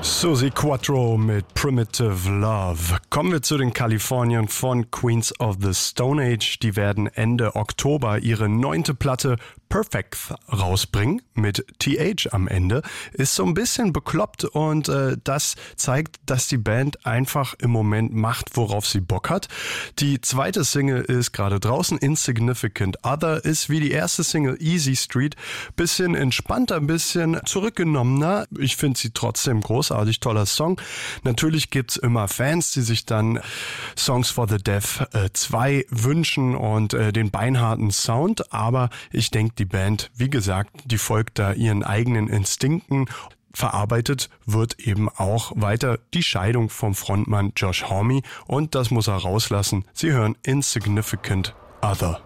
Suzi Quatro mit Primitive Love. Kommen wir zu den Kaliforniern von Queens of the Stone Age. Die werden Ende Oktober ihre 9. Platte Perfect rausbringen mit TH am Ende. Ist so ein bisschen bekloppt und das zeigt, dass die Band einfach im Moment macht, worauf sie Bock hat. Die zweite Single ist gerade draußen. Insignificant Other ist wie die erste Single Easy Street. Bisschen entspannter, bisschen zurückgenommener. Ich finde sie trotzdem großartig, toller Song. Natürlich gibt's immer Fans, die sich dann Songs for the Deaf 2 wünschen und den beinharten Sound, aber ich denke, die Band, wie gesagt, die folgt da ihren eigenen Instinkten. Verarbeitet wird eben auch weiter die Scheidung vom Frontmann Josh Homme und das muss er rauslassen. Sie hören Insignificant Other.